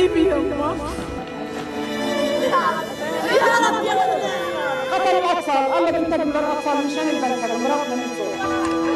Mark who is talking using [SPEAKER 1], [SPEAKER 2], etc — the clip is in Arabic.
[SPEAKER 1] حبيبي يما.
[SPEAKER 2] يا رب يا ولد.
[SPEAKER 1] قتل الاطفال، الله بينتقم للاطفال مشان البركه، مراتنا نزور.